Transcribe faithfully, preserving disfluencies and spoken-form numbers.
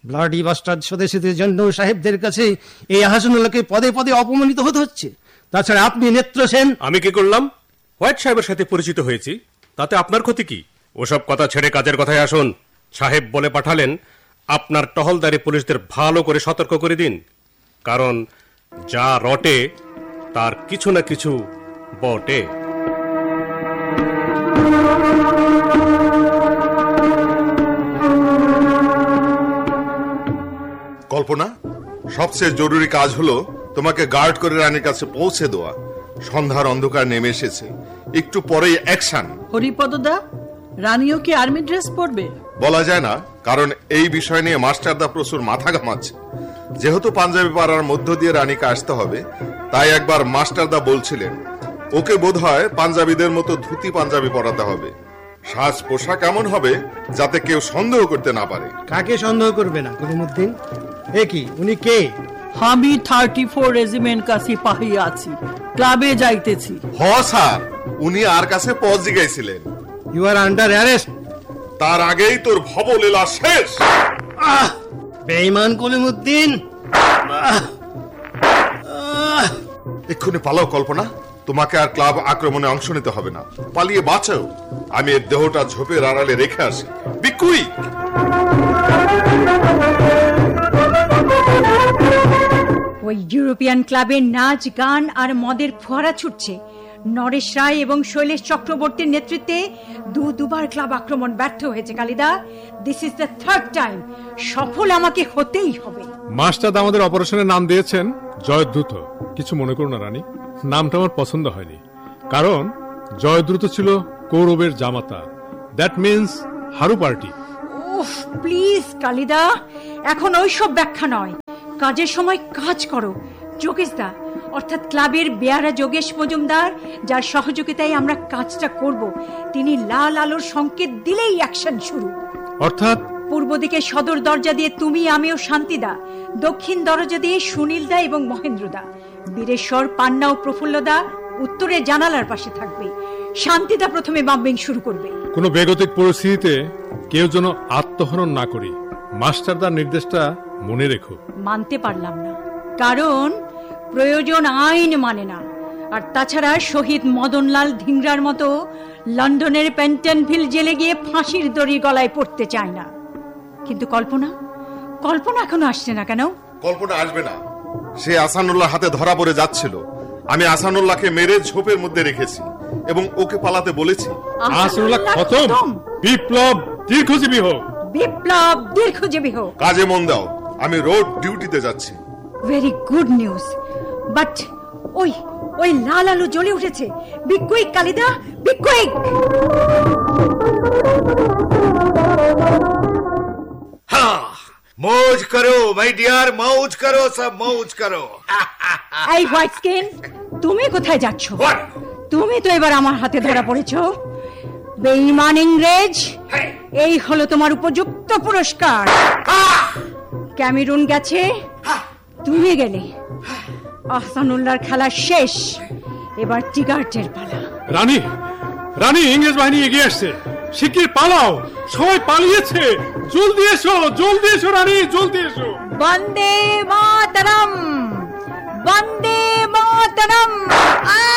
Bloody bastard স্বদেশীদের জন্য সাহেবদের কাছে এই আহাসানুল্লাহকে পদে পদে অপমানিত হতে হচ্ছে। তাছাড়া আপনি নেত্র সেন। আমি কি করলাম? হোয়াইট সাহেবের সাথে পরিচিত হয়েছি, তাতে আপনার ক্ষতি কি? ওসব কথা ছেড়ে কাজের কথায় আসুন। সাহেব বলে পাঠালেন আপনার টহলদারি পুলিশদের ভালো করে সতর্ক করে দিন, কারণ যা রটে তার কিছু না কিছু বটে। কল্পনা, সবচেয়ে জরুরি কাজ হলো তোমাকে গার্ড করে রানীর কাছে পৌঁছে দেওয়া। সন্ধ্যার অন্ধকার নেমে এসেছে, একটু পরেই অ্যাকশন। হরিপদদা, রানীও কি আর্মি ড্রেস পরবে? বলা যায় না, কারণ এই বিষয় নিয়ে মাস্টারদা প্রচুর মাথা ঘামাচ্ছে। যেহেতু পাঞ্জাবি পাড়ার মধ্য দিয়ে রানীকে আসতে হবে, তাই একবার মাস্টারদা বলছিলেন ওকে বোধহয় পাঞ্জাবিদের মতো ধুতি পাঞ্জাবি পরাতে হবে। সাজ পোশাক এমন হবে যাতে কেউ সন্দেহ করতে না পারে। কাকে সন্দেহ করবে না করিমউদ্দিন? এ কি, উনি কে? আমি থার্টি ফোর রেজিমেন্ট কা সিপাহী আছি, ক্লাবে যাইতেছি। হ স্যার, উনি আর কাছে pause জিগাইছিলেন। You R under arrest. তার আগেই তোর ভবলীলা শেষ। বেঈমান করিমউদ্দিন, এক্ষুনি পালাও কল্পনা, তোমাকে আর ক্লাব আক্রমণে অংশ নিতে হবে না। পালিয়ে বাঁচাও, আমি এর দেহটা ঝোপের আড়ালে রেখে আসি। বিকুই ওই ইউরোপিয়ান ক্লাবের নাচ গান আর মদের ফোয়ারা ছুটছে। নরেশ রায় এবং শৈলেশ চক্রবর্তীর নেতৃত্বে দু দুবার ক্লাব আক্রমণ ব্যর্থ হয়েছে। Kalida, this is the third time. সফল আমাকে হতেই হবে। মাস্টার আমাদের অপারেশনের নাম দিয়েছেন জয়দ্রুত। কিছু মনে করো না রানী, নামটা আমার পছন্দ হয়নি, কারণ জয়দ্রুত ছিল কৌরবের জামাতা। That means Haru party. উফ, প্লিজ কালিদা, এখন ওইসব ব্যাখ্যা নয়, কাজের সময় কাজ করো। যোগেশদা, অর্থাৎ ক্লাবের বেয়ারা যোগেশ মজুমদার, যার সহযোগিতায় আমরা কাজটা করব, তিনি লাল আলোর সংকেত দিলেই অ্যাকশন শুরু। অর্থাৎ পূর্ব দিকে সদর দরজা দিয়ে তুমি, আমিও শান্তিদা, দক্ষিণ দরজা দিয়ে সুনীলদা এবং মহেন্দ্রদা, বীরেশ্বর, পান্না ও প্রফুল্লদা উত্তরে জানালার পাশে থাকবে। শান্তিদা প্রথমে বাম্বিং শুরু করবে। কোনো বেগতিক পরিস্থিতিতে কেউ যেন আত্মহনন না করি, মাস্টারদার নির্দেশটা মনে রেখো। মানতে পারলাম না, কারণ প্রয়োজন আইন মানে না। আর তাছাড়া শহীদ মদনলাল ধিংরার মতো লন্ডনের পেন্টনভিল জেলে গিয়ে ফাঁসির দড়ি গলায় পড়তে চায় না। কিন্তু কল্পনা, কল্পনা এখনো আসছে না কেন? কল্পনা আসবে না, সে আসানুল্লাহ হাতে ধরা পড়ে যাচ্ছিল। আমি আসানুল্লাহকে মেরে ঝোপের মধ্যে রেখেছি এবং ওকে পালাতে বলেছি। আসানুল্লাহ খতম। বিপ্লব দীর্ঘজীবী হোক। বিপ্লব দীর্ঘজীবী হোক। কাজে মন দাও, আমি রোড ডিউটিতে যাচ্ছি। ভেরি গুড নিউজ, বাট ওই ওই লাল আলো জ্বলে উঠেছে। Be quick Kalida, be quick. হ্যাঁ, মौज करो মাই ডিয়ার, মौज करो, সব মौज करो। এই হোয়াইট স্কিন, তুমি কোথায় যাচ্ছ? তুমি তো এবার আমার হাতে ধরা পড়েছো। বেঈমান ইংরেজ, এই হলো তোমার উপযুক্ত পুরস্কার। ক্যামেরুন গেছে, তুমি গেলে। আহসানুল্লাহর খেলা শেষ, এবার টিগার্টের পালা। রানী, রানী, ইংরেজ বাহিনী এগিয়ে আসছে, শিগগির পালাও। সবাই পালিয়েছে, জলদি এসো, জলদি এসো রানী, জলদি এসো। বন্দে মাতরম, বন্দে মাতরম।